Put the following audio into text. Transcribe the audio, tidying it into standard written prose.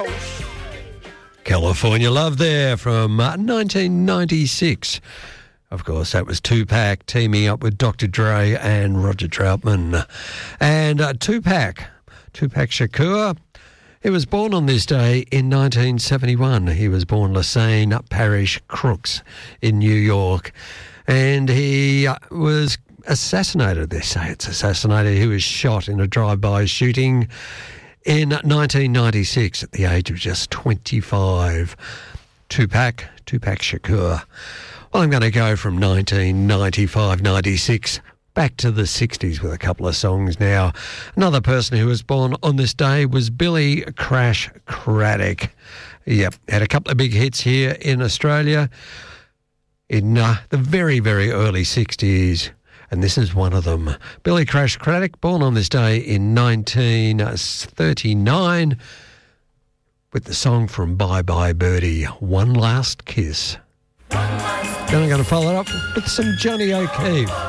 coast. California Love there from 1996. Of course, that was Tupac teaming up with Dr. Dre and Roger Troutman. And Tupac Shakur, he was born on this day in 1971. He was born Lassane Parish, Crooks in New York. And he was assassinated. They say it's assassinated. He was shot in a drive-by shooting in 1996 at the age of just 25. Tupac Shakur. Well, I'm going to go from 1995-96 back to the 60s with a couple of songs now. Another person who was born on this day was Billy Crash Craddock. Yep, had a couple of big hits here in Australia in the very, very early 60s. And this is one of them. Billy Crash Craddock, born on this day in 1939, with the song from Bye Bye Birdie, One Last Kiss. Then I'm going to follow it up with some Johnny O'Keefe.